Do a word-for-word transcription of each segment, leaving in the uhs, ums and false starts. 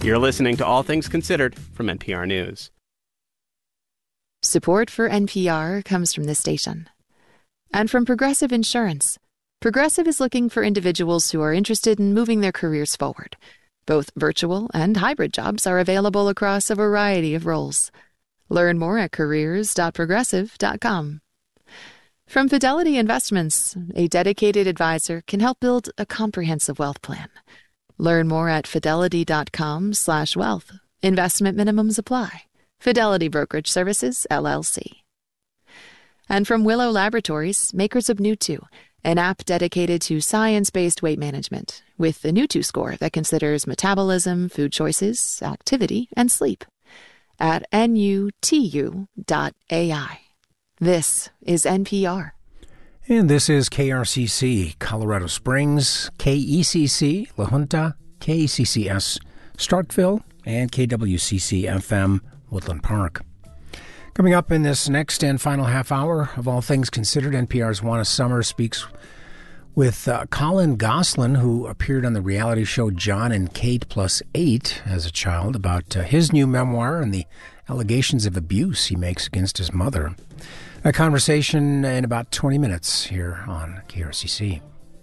You're listening to All Things Considered from N P R News. Support for N P R comes from this station and from Progressive Insurance. Progressive is looking for individuals who are interested in moving their careers forward. Both virtual and hybrid jobs are available across a variety of roles. Learn more at careers dot progressive dot com. From Fidelity Investments, a dedicated advisor can help build a comprehensive wealth plan. Learn more at fidelity dot com slash wealth. Investment minimums apply. Fidelity Brokerage Services, L L C. And from Willow Laboratories, makers of Nutu, an app dedicated to science-based weight management, with the Nutu score that considers metabolism, food choices, activity, and sleep. At N U T U dot A I. This is N P R. And this is K R C C, Colorado Springs, K E C C, La Junta, K E C C S, Starkville, and K W C C F M, Woodland Park. Coming up in this next and final half hour of All Things Considered, N P R's Juana Summer speaks with uh, Colin Gosselin, who appeared on the reality show John and Kate Plus Eight as a child, about uh, his new memoir and the allegations of abuse he makes against his mother. A conversation in about twenty minutes here on K R C C.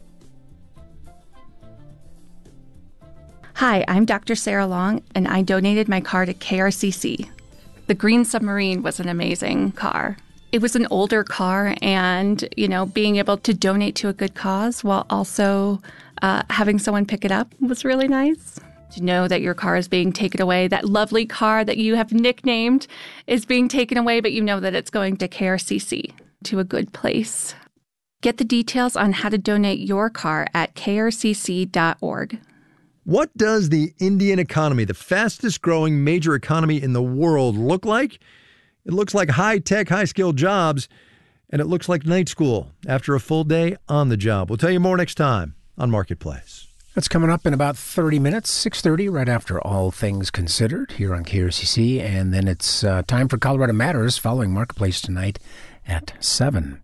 Hi, I'm Doctor Sarah Long, and I donated my car to K R C C. The Green Submarine was an amazing car. It was an older car, and, you know, being able to donate to a good cause while also uh, having someone pick it up was really nice. To know that your car is being taken away, that lovely car that you have nicknamed is being taken away, but you know that it's going to K R C C, to a good place. Get the details on how to donate your car at K R C C dot org. What does the Indian economy, the fastest growing major economy in the world, look like? It looks like high-tech, high-skilled jobs, and it looks like night school after a full day on the job. We'll tell you more next time on Marketplace. That's coming up in about thirty minutes, six thirty, right after All Things Considered here on K R C C. And then it's uh, time for Colorado Matters following Marketplace tonight at seven.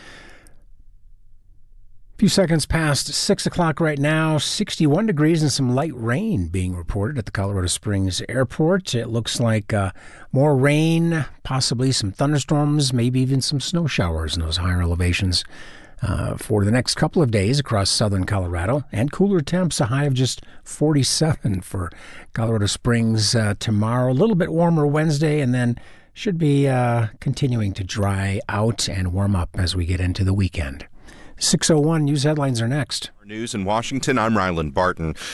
A few seconds past six o'clock right now, sixty-one degrees and some light rain being reported at the Colorado Springs Airport. It looks like uh, more rain, possibly some thunderstorms, maybe even some snow showers in those higher elevations uh, for the next couple of days across southern Colorado. And cooler temps, a high of just forty-seven for Colorado Springs uh, tomorrow. A little bit warmer Wednesday, and then should be uh, continuing to dry out and warm up as we get into the weekend. six oh one News headlines are next. News in Washington, I'm Ryland Barton.